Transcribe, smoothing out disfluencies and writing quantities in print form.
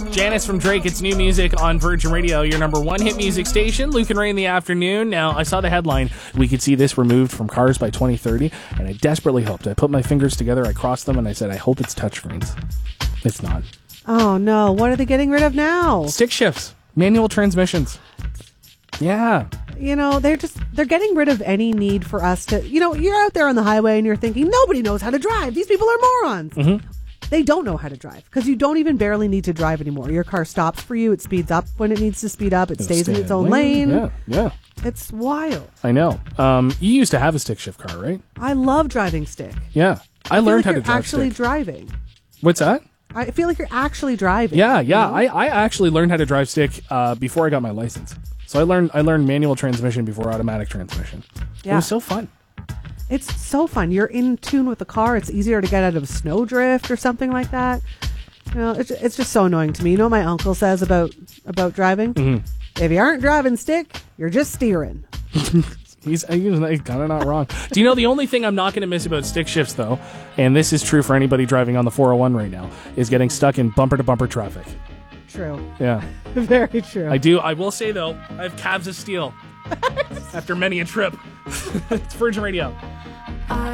Janice from Drake, it's new music on Virgin Radio, your number one hit music station. Luke and Ray in the afternoon. Now, I saw the headline, we could see this removed from cars by 2030, and I desperately hoped. I put my fingers together, I crossed them, and I said, I hope it's touchscreens. It's not. Oh, no. What are they getting rid of now? Stick shifts. Manual transmissions. Yeah. You know, they're getting rid of any need for us to, you're out there on the highway and you're thinking, nobody knows how to drive. These people are morons. Mm-hmm. They don't know how to drive because you don't even barely need to drive anymore. Your car stops for you. It speeds up when it needs to speed up. It stays in its own lane. Yeah. It's wild. I know. You used to have a stick shift car, right? I love driving stick. Yeah. I learned how to you're drive actually stick. driving. What's that? I feel like you're actually driving. Yeah. You know? I actually learned how to drive stick before I got my license. So I learned manual transmission before automatic transmission. Yeah. It was so fun. It's so fun. You're in tune with the car. It's easier to get out of snowdrift or something like that. It's just so annoying to me. You know what my uncle says about driving? Mm-hmm. If you aren't driving stick, you're just steering. He's kind of not wrong. Do you know the only thing I'm not going to miss about stick shifts, though, and this is true for anybody driving on the 401 right now, is getting stuck in bumper-to-bumper traffic. True. Yeah. Very true. I do. I will say, though, I have calves of steel after many a trip. It's Virgin Radio.